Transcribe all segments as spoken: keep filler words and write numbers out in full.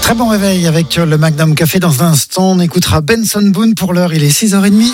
Très bon réveil avec le Magnum Café. Dans un instant, on écoutera Benson Boone. Pour l'heure, il est six heures trente.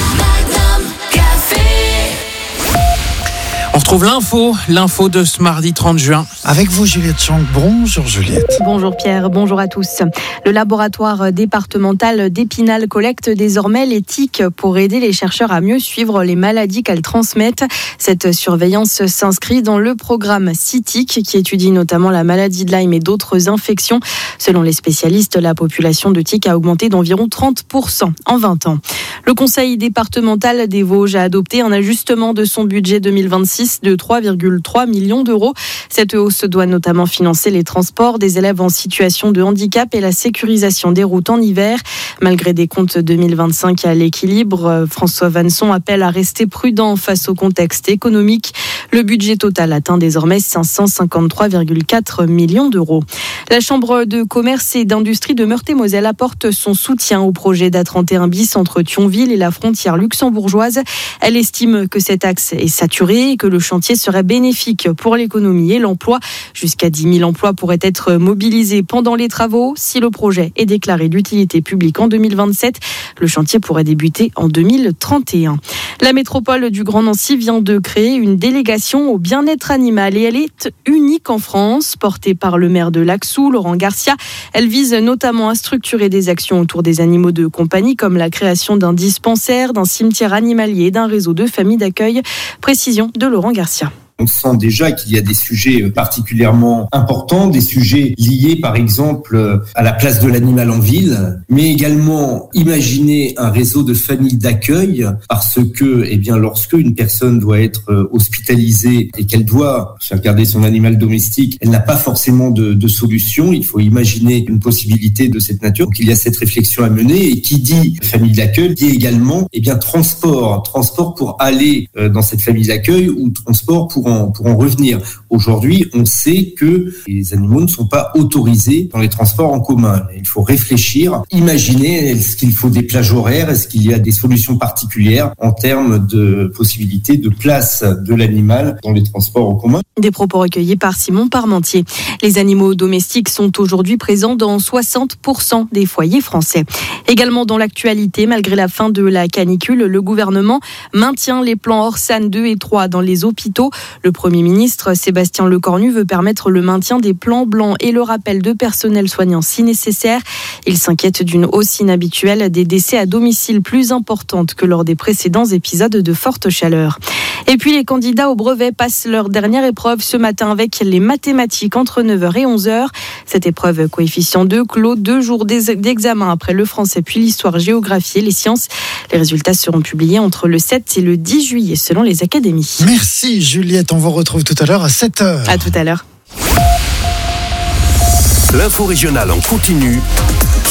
On retrouve l'info, l'info de ce mardi trente juin. Avec vous, Juliette Chang. Bonjour, Juliette. Bonjour, Pierre. Bonjour à tous. Le laboratoire départemental d'Épinal collecte désormais les tiques pour aider les chercheurs à mieux suivre les maladies qu'elles transmettent. Cette surveillance s'inscrit dans le programme CITIC qui étudie notamment la maladie de Lyme et d'autres infections. Selon les spécialistes, la population de tiques a augmenté d'environ trente pour cent en vingt ans. Le conseil départemental des Vosges a adopté un ajustement de son budget deux mille vingt-six de trois virgule trois millions d'euros. Cette hausse doit notamment financer les transports des élèves en situation de handicap et la sécurisation des routes en hiver. Malgré des comptes deux mille vingt-cinq à l'équilibre, François Vanson appelle à rester prudent face au contexte économique. Le budget total atteint désormais cinq cent cinquante-trois virgule quatre millions d'euros. La Chambre de commerce et d'industrie de Meurthe-et-Moselle apporte son soutien au projet d'A trente et un bis entre Thionville et la frontière luxembourgeoise. Elle estime que cet axe est saturé et que le chantier serait bénéfique pour l'économie et l'emploi. Jusqu'à dix mille emplois pourraient être mobilisés pendant les travaux. Si le projet est déclaré d'utilité publique en deux mille vingt-sept, le chantier pourrait débuter en deux mille trente et un. La métropole du Grand Nancy vient de créer une délégation au bien-être animal et elle est unique en France, portée par le maire de Laxou, Laurent Garcia. Elle vise notamment à structurer des actions autour des animaux de compagnie comme la création d'un dispensaire, d'un cimetière animalier et d'un réseau de familles d'accueil. Précision de Laurent Garcia. On sent déjà qu'il y a des sujets particulièrement importants, des sujets liés par exemple à la place de l'animal en ville, mais également imaginer un réseau de familles d'accueil parce que, eh bien, lorsque une personne doit être hospitalisée et qu'elle doit faire garder son animal domestique, elle n'a pas forcément de, de solution. Il faut imaginer une possibilité de cette nature. Donc il y a cette réflexion à mener et qui dit famille d'accueil dit également, eh bien, transport, transport pour aller dans cette famille d'accueil ou transport pour pour en revenir. Aujourd'hui, on sait que les animaux ne sont pas autorisés dans les transports en commun. Il faut réfléchir, imaginer, est-ce qu'il faut des plages horaires, est-ce qu'il y a des solutions particulières en termes de possibilité de place de l'animal dans les transports en commun. Des propos recueillis par Simon Parmentier. Les animaux domestiques sont aujourd'hui présents dans soixante pour cent des foyers français. Également dans l'actualité, malgré la fin de la canicule, le gouvernement maintient les plans Orsan deux et trois dans les hôpitaux. Le Premier ministre Sébastien Lecornu veut permettre le maintien des plans blancs et le rappel de personnel soignant si nécessaire. Il s'inquiète d'une hausse inhabituelle des décès à domicile plus importante que lors des précédents épisodes de forte chaleur. Et puis les candidats au brevet passent leur dernière épreuve ce matin avec les mathématiques entre neuf heures et onze heures. Cette épreuve coefficient deux clôt deux jours d'examen après le français puis l'histoire, géographie et les sciences. Les résultats seront publiés entre le sept et le dix juillet selon les académies. Merci Juliette, on vous retrouve tout à l'heure à sept heures. À tout à l'heure. L'info régionale en continu